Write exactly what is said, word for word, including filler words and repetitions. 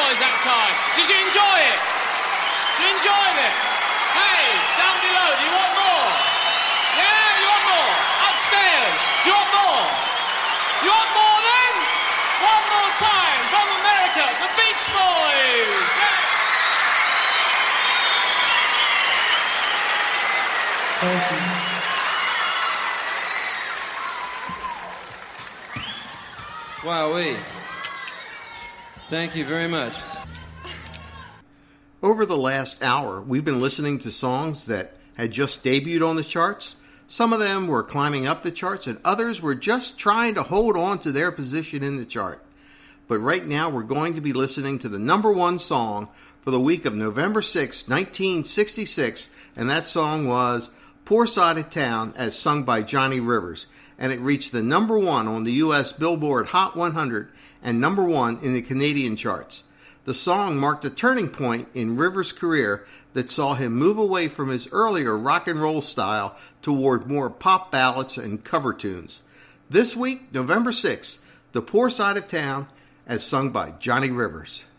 Boys that time. Did you enjoy it? You enjoyed it? Hey, down below, do you want more? Yeah, you want more? Upstairs, do you want more? You want more then? One more time from America, the Beach Boys. Yeah. Thank you. Wowee. Thank you very much. Over the last hour, we've been listening to songs that had just debuted on the charts. Some of them were climbing up the charts, and others were just trying to hold on to their position in the chart. But right now, we're going to be listening to the number one song for the week of November sixth, nineteen sixty-six, and that song was Poor Side of Town, as sung by Johnny Rivers, and it reached the number one on the U S Billboard Hot one hundred and number one in the Canadian charts. The song marked a turning point in Rivers' career that saw him move away from his earlier rock and roll style toward more pop ballads and cover tunes. This week, November sixth, The Poor Side of Town, as sung by Johnny Rivers.